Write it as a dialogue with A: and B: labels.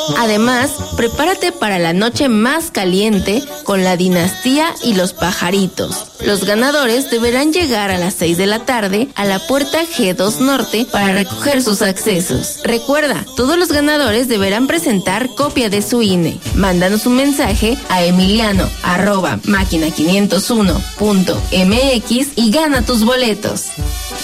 A: Además, prepárate para la noche más caliente con la dinastía y los pajaritos. Los ganadores deberán llegar a las 6 de la tarde a la puerta G2 Norte para recoger sus accesos. Recuerda, todos los ganadores deberán presentar copia de su INE. Mándanos un mensaje a emiliano@máquina501.mx y gana tus boletos.